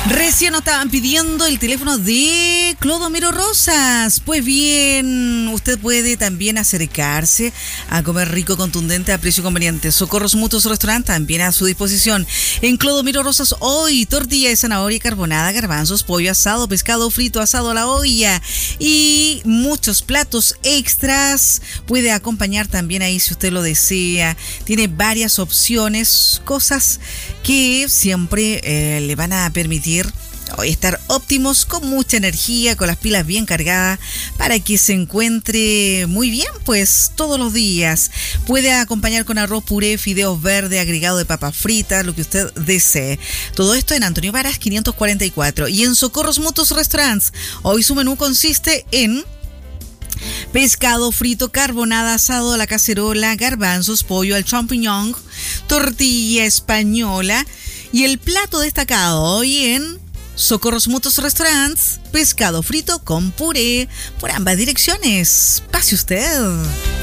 Recién nos estaban pidiendo el teléfono de Clodomiro Rosas. Pues bien, usted puede también acercarse a comer rico, contundente, a precio conveniente. Socorros Mutuos Restaurant también a su disposición. En Clodomiro Rosas hoy, tortilla de zanahoria carbonada, garbanzos, pollo asado, pescado frito, asado a la olla y muchos platos extras. Puede acompañar también ahí si usted lo desea. Tiene varias opciones, cosas que siempre le van a permitir hoy estar óptimos, con mucha energía, con las pilas bien cargadas, para que se encuentre muy bien, pues, todos los días. Puede acompañar con arroz, puré, fideos verdes, agregado de papas fritas, lo que usted desee. Todo esto en Antonio Varas 544. Y en Socorros Mutuos Restaurants, hoy su menú consiste en pescado frito, carbonada, asado a la cacerola, garbanzos, pollo al champiñón, tortilla española y el plato destacado hoy en Socorros Mutuos Restaurants, pescado frito con puré por ambas direcciones. Pase usted.